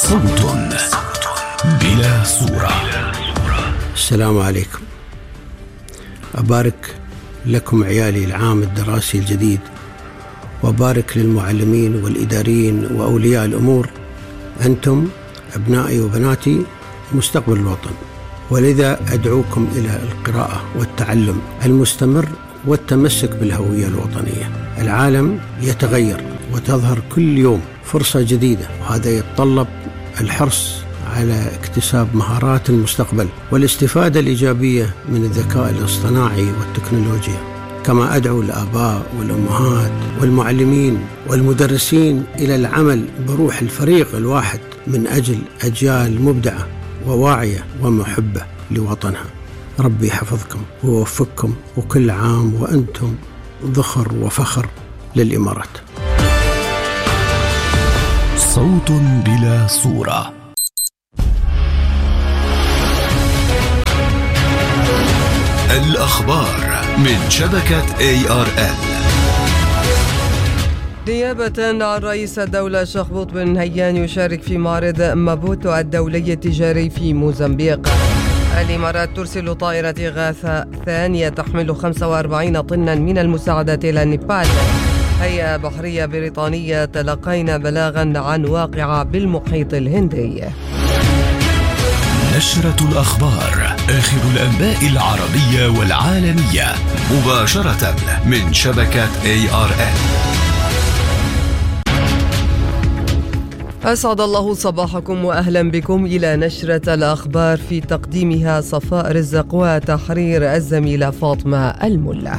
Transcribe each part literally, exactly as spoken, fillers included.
صوت بلا صورة. السلام عليكم. أبارك لكم عيالي العام الدراسي الجديد، وأبارك للمعلمين والإداريين وأولياء الأمور. أنتم أبنائي وبناتي مستقبل الوطن، ولذا أدعوكم إلى القراءة والتعلم المستمر والتمسك بالهوية الوطنية. العالم يتغير وتظهر كل يوم فرصة جديدة، وهذا يتطلب الحرص على اكتساب مهارات المستقبل والاستفادة الإيجابية من الذكاء الاصطناعي والتكنولوجيا. كما أدعو الآباء والأمهات والمعلمين والمدرسين إلى العمل بروح الفريق الواحد من أجل أجيال مبدعة وواعية ومحبة لوطنها. ربي يحفظكم ووفقكم، وكل عام وأنتم ذخر وفخر للإمارات. صوت بلا صورة. الأخبار من شبكة إيه آر إل. نيابة عن رئيس الدولة شخبوط بن نهيان يشارك في معرض مابوتو الدولي التجاري في موزمبيق. الإمارات ترسل طائرة إغاثة ثانية تحمل خمسة وأربعين طنا من المساعدات إلى نيبال. هيئة بحرية بريطانية تلقينا بلاغا عن واقعة بالمحيط الهندي. نشرة الأخبار، آخر الأنباء العربية والعالمية، مباشرة من شبكة إيه آر إل. أسعد الله صباحكم وأهلا بكم إلى نشرة الأخبار، في تقديمها صفاء رزق وتحرير الزميلة فاطمة الملا.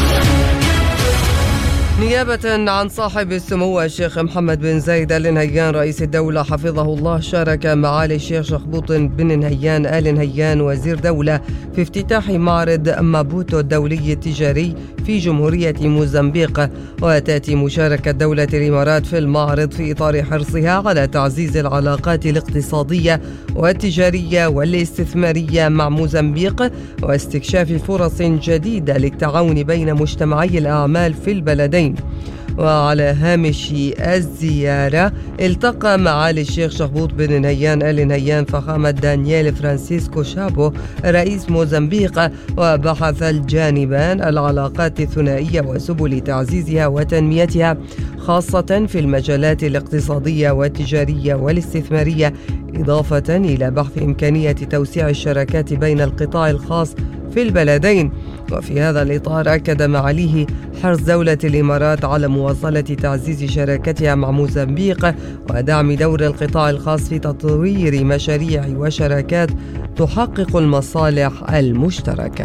نيابة عن صاحب السمو الشيخ محمد بن زايد آل نهيان رئيس الدولة حفظه الله، شارك معالي الشيخ شخبوط بن نهيان آل نهيان وزير دولة في افتتاح معرض مابوتو الدولي التجاري في جمهورية موزمبيق. وتأتي مشاركة دولة الإمارات في المعرض في إطار حرصها على تعزيز العلاقات الاقتصادية والتجارية والاستثمارية مع موزمبيق، واستكشاف فرص جديدة للتعاون بين مجتمعي الأعمال في البلدين. وعلى هامش الزيارة التقى معالي الشيخ شخبوط بن نهيان آل نهيان فخامة دانييل فرانسيسكو شابو رئيس موزمبيق، وبحث الجانبان العلاقات الثنائية وسبل تعزيزها وتنميتها، خاصة في المجالات الاقتصادية والتجارية والاستثمارية، إضافة إلى بحث إمكانية توسيع الشراكات بين القطاع الخاص في البلدين. وفي هذا الإطار أكد معاليه حرص دولة الإمارات على مواصلة تعزيز شراكتها مع موزمبيق ودعم دور القطاع الخاص في تطوير مشاريع وشراكات تحقق المصالح المشتركة.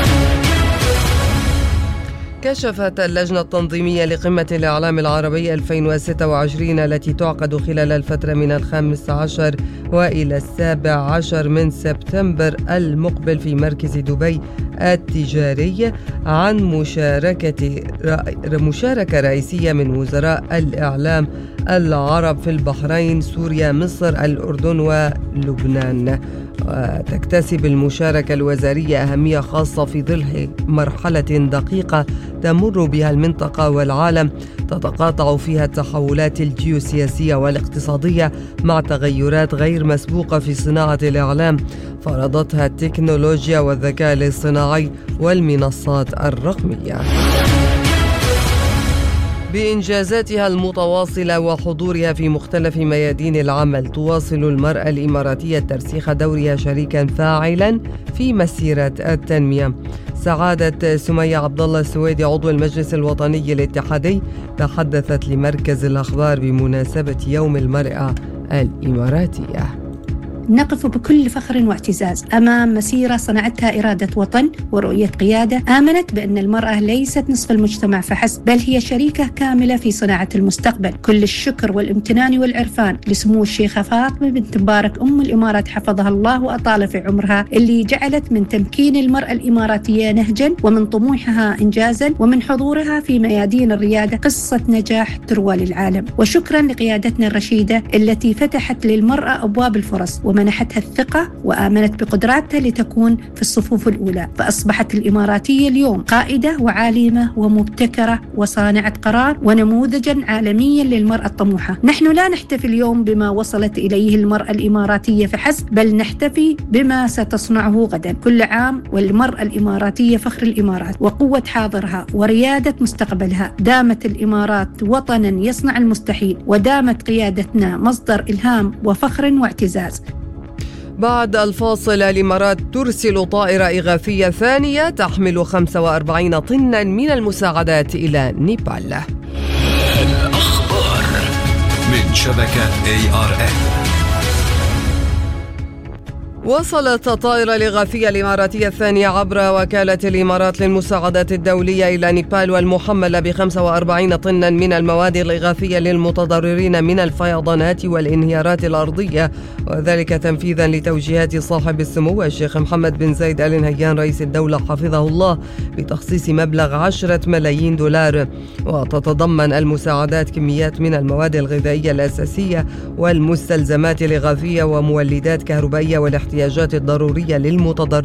كشفت اللجنة التنظيمية لقمة الإعلام العربي ألفين وستة وعشرين التي تعقد خلال الفترة من الخامس عشر وإلى السابع عشر من سبتمبر المقبل في مركز دبي التجاري عن مشاركة مشاركة رئيسية من وزراء الإعلام العرب في البحرين، سوريا، مصر، الأردن ولبنان. وتكتسب المشاركة الوزارية أهمية خاصة في ظل مرحلة دقيقة تمر بها المنطقة والعالم، تتقاطع فيها التحولات الجيوسياسية والاقتصادية مع تغيرات غير مسبوقة في صناعة الإعلام فرضتها التكنولوجيا والذكاء الاصطناعي والمنصات الرقمية. بإنجازاتها المتواصلة وحضورها في مختلف ميادين العمل، تواصل المرأة الإماراتية ترسيخ دورها شريكا فاعلا في مسيرة التنمية. سعادة سمية عبد الله السويدي عضو المجلس الوطني الاتحادي تحدثت لمركز الأخبار بمناسبة يوم المرأة الإماراتية. نقف بكل فخر واعتزاز أمام مسيرة صنعتها إرادة وطن ورؤية قيادة آمنت بأن المرأة ليست نصف المجتمع فحسب، بل هي شريكة كاملة في صناعة المستقبل. كل الشكر والامتنان والعرفان لسمو الشيخة فاطمة بنت مبارك أم الإمارات حفظها الله وأطال في عمرها، اللي جعلت من تمكين المرأة الإماراتية نهجا، ومن طموحها إنجازا، ومن حضورها في ميادين الريادة قصة نجاح تروى للعالم. وشكرا لقيادتنا الرشيدة التي فتحت للمرأة أبواب الفرص، ومن ومنحتها الثقة وآمنت بقدراتها لتكون في الصفوف الأولى، فأصبحت الإماراتية اليوم قائدة وعالمة ومبتكرة وصانعة قرار ونموذجا عالميا للمرأة الطموحة. نحن لا نحتفي اليوم بما وصلت إليه المرأة الإماراتية فحسب، بل نحتفي بما ستصنعه غدا. كل عام والمرأة الإماراتية فخر الإمارات وقوة حاضرها وريادة مستقبلها. دامت الإمارات وطنا يصنع المستحيل، ودامت قيادتنا مصدر إلهام وفخر واعتزاز. بعد الفاصل، الإمارات ترسل طائرة إغاثية ثانية تحمل خمسة وأربعين طنا من المساعدات إلى نيبال. الأخبار من شبكة إيه آر إن. وصلت الطائرة الإغاثية الإماراتية الثانية عبر وكالة الإمارات للمساعدات الدولية إلى نيبال، والمحملة ب خمسة وأربعين طنا من المواد الإغاثية للمتضررين من الفيضانات والانهيارات الأرضية، وذلك تنفيذا لتوجيهات صاحب السمو الشيخ محمد بن زايد آل نهيان رئيس الدولة حفظه الله بتخصيص مبلغ عشرة ملايين دولار. وتتضمن المساعدات كميات من المواد الغذائية الأساسية والمستلزمات الإغاثية ومولدات كهربائية والاحتياجات الضرورية للمتضررين